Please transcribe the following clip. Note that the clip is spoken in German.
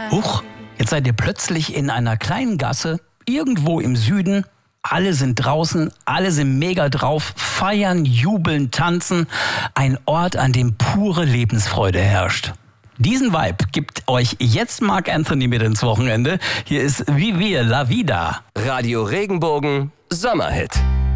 Huch, jetzt seid ihr plötzlich in einer kleinen Gasse, irgendwo im Süden. Alle sind draußen, alle sind mega drauf, feiern, jubeln, tanzen. Ein Ort, an dem pure Lebensfreude herrscht. Diesen Vibe gibt euch jetzt Marc Anthony mit ins Wochenende. Hier ist Vivir la Vida. Radio Regenbogen Sommerhit.